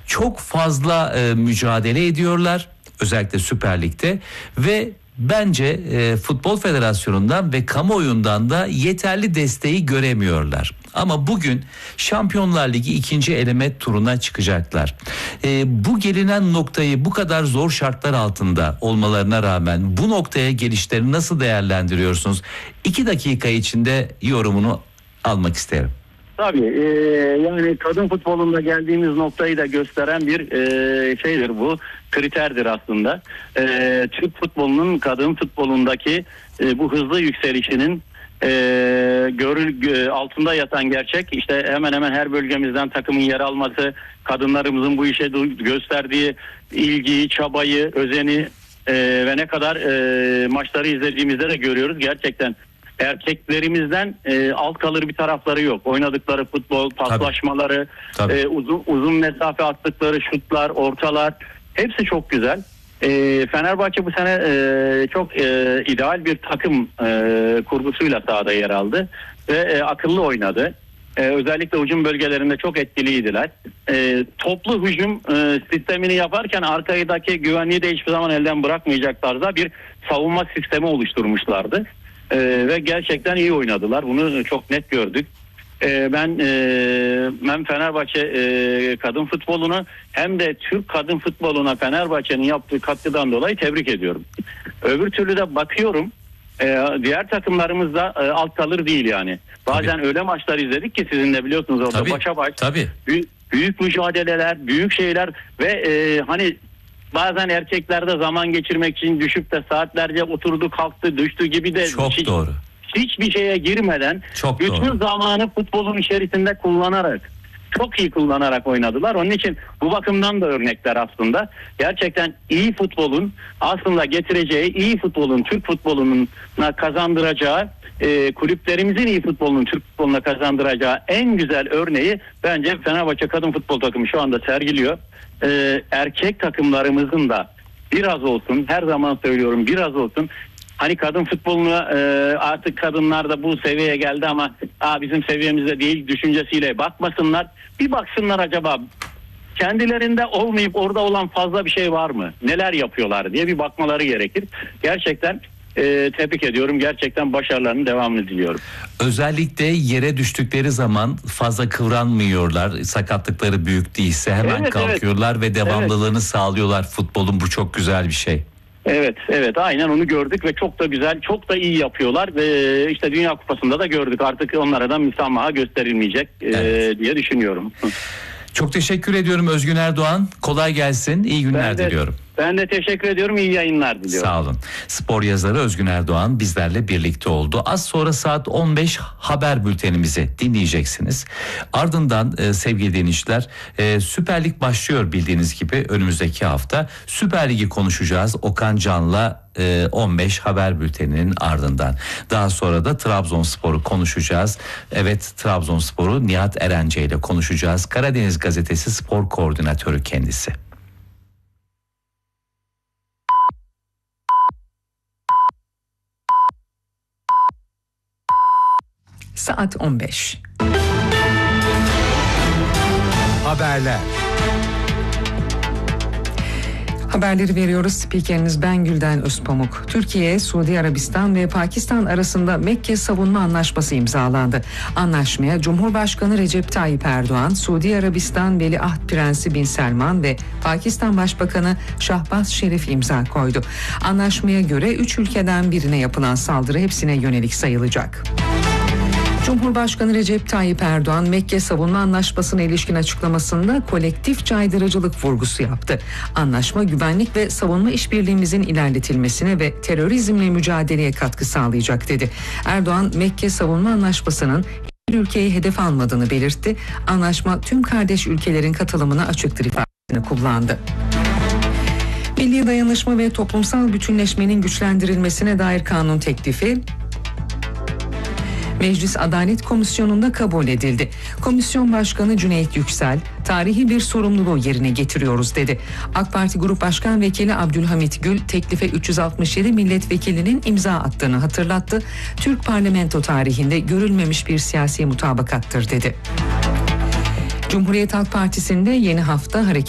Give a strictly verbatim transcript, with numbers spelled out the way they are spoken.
Çok fazla e, mücadele ediyorlar. Özellikle Süper Lig'de ve bence e, Futbol Federasyonu'ndan ve kamuoyundan da yeterli desteği göremiyorlar. Ama bugün Şampiyonlar Ligi ikinci eleme turuna çıkacaklar. E, bu gelinen noktayı bu kadar zor şartlar altında olmalarına rağmen bu noktaya gelişlerini nasıl değerlendiriyorsunuz? İki dakika içinde yorumunu almak isterim. Tabii e, yani kadın futbolunda geldiğimiz noktayı da gösteren bir e, şeydir bu, kriterdir aslında. E, Türk futbolunun kadın futbolundaki e, bu hızlı yükselişinin e, görül e, altında yatan gerçek, işte hemen hemen her bölgemizden takımın yer alması, kadınlarımızın bu işe gösterdiği ilgiyi, çabayı, özeni e, ve ne kadar e, maçları izlediğimizde de görüyoruz. Gerçekten erkeklerimizden e, alt kalır bir tarafları yok. Oynadıkları futbol, paslaşmaları, Tabii. Tabii. E, uzun uzun mesafe attıkları şutlar, ortalar, hepsi çok güzel. E, Fenerbahçe bu sene e, çok e, ideal bir takım e, kurgusuyla sahada yer aldı ve e, akıllı oynadı. E, özellikle hücum bölgelerinde çok etkiliydiler. E, toplu hücum e, sistemini yaparken arkadaki güvenliği de hiçbir zaman elden bırakmayacak tarzda bir savunma sistemi oluşturmuşlardı. Ee, ve gerçekten iyi oynadılar. Bunu çok net gördük. Ee, ben e, ben Fenerbahçe e, kadın futbolunu hem de Türk kadın futboluna Fenerbahçe'nin yaptığı katkıdan dolayı tebrik ediyorum. Öbür türlü de bakıyorum e, diğer takımlarımız da e, alt kalır değil yani. Bazen tabii. Öyle maçlar izledik ki sizin de biliyorsunuz orada tabii. Başa baş. Tabii. Büyük, büyük mücadeleler, büyük şeyler ve e, hani bazen erkeklerde zaman geçirmek için düşüp de saatlerce oturdu kalktı düştü gibi de çok hiç, doğru. hiçbir şeye girmeden çok bütün doğru. zamanı futbolun içerisinde kullanarak çok iyi kullanarak oynadılar. Onun için bu bakımdan da örnekler aslında. Gerçekten iyi futbolun aslında getireceği, iyi futbolun Türk futboluna kazandıracağı, e, kulüplerimizin iyi futbolunun Türk futboluna kazandıracağı en güzel örneği bence Fenerbahçe kadın futbol takımı şu anda sergiliyor. Ee, erkek takımlarımızın da biraz olsun, her zaman söylüyorum biraz olsun, hani kadın futboluna e, artık kadınlar da bu seviyeye geldi ama Aa, bizim seviyemizde değil düşüncesiyle bakmasınlar. Bir baksınlar acaba kendilerinde olmayıp orada olan fazla bir şey var mı? Neler yapıyorlar diye bir bakmaları gerekir. Gerçekten e, tebrik ediyorum. Gerçekten başarılarının devamını diliyorum. Özellikle yere düştükleri zaman fazla kıvranmıyorlar. Sakatlıkları büyük değilse hemen evet, kalkıyorlar evet. ve devamlılığını evet. sağlıyorlar futbolun. Bu çok güzel bir şey. Evet, evet, aynen onu gördük ve çok da güzel, çok da iyi yapıyorlar ve işte Dünya Kupası'nda da gördük. Artık onlara da müsamaha gösterilmeyecek evet. e, diye düşünüyorum. Çok teşekkür ediyorum Özgün Erdoğan. Kolay gelsin. İyi günler ben de, diliyorum. Ben de teşekkür ediyorum. İyi yayınlar diliyorum. Sağ olun. Spor yazarı Özgün Erdoğan bizlerle birlikte oldu. Az sonra saat on beş haber bültenimizi dinleyeceksiniz. Ardından e, sevgili dinleyiciler e, Süper Lig başlıyor bildiğiniz gibi önümüzdeki hafta. Süper Lig'i konuşacağız Okan Can'la e, on beş haber bülteninin ardından. Daha sonra da Trabzonspor'u konuşacağız. Evet, Trabzonspor'u Nihat Erence ile konuşacağız. Karadeniz Gazetesi spor koordinatörü kendisi. Saat on beş. Haberler. Haberleri veriyoruz. Spikeriniz ben Gülden Özpamuk. Türkiye, Suudi Arabistan ve Pakistan arasında Mekke Savunma Anlaşması imzalandı. Anlaşmaya Cumhurbaşkanı Recep Tayyip Erdoğan, Suudi Arabistan Veliaht Prensi Bin Selman ve Pakistan Başbakanı Şahbaz Şerif imza koydu. Anlaşmaya göre üç ülkeden birine yapılan saldırı hepsine yönelik sayılacak. Cumhurbaşkanı Recep Tayyip Erdoğan Mekke Savunma Anlaşması'na ilişkin açıklamasında kolektif caydırıcılık vurgusu yaptı. Anlaşma güvenlik ve savunma işbirliğimizin ilerletilmesine ve terörizmle mücadeleye katkı sağlayacak dedi. Erdoğan Mekke Savunma Anlaşması'nın bir ülkeyi hedef almadığını belirtti. Anlaşma tüm kardeş ülkelerin katılımına açıktır ifadesini kullandı. Milli dayanışma ve toplumsal bütünleşmenin güçlendirilmesine dair kanun teklifi Meclis Adalet Komisyonu'nda kabul edildi. Komisyon Başkanı Cüneyt Yüksel, tarihi bir sorumluluğu yerine getiriyoruz dedi. AK Parti Grup Başkan Vekili Abdülhamit Gül, teklife üç yüz altmış yedi milletvekilinin imza attığını hatırlattı. Türk parlamento tarihinde görülmemiş bir siyasi mutabakattır dedi. Cumhuriyet Halk Partisi'nde yeni hafta hareket